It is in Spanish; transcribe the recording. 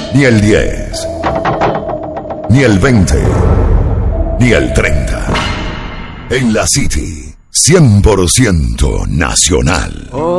ni el 10, ni el 20, ni el 30. En la City, 100% nacional.